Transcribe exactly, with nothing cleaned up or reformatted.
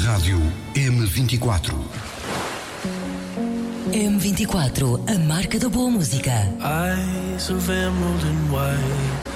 Rádio M vinte e quatro. M vinte e quatro, a marca da boa música. Eyes of emerald and white.